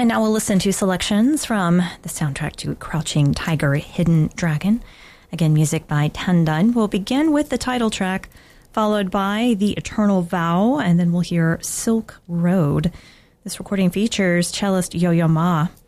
And now we'll listen to selections from the soundtrack to Crouching Tiger, Hidden Dragon. Again, music by Tendai. We'll begin with the title track, followed by The Eternal Vow, and then we'll hear Silk Road. This recording features cellist Yo-Yo Ma.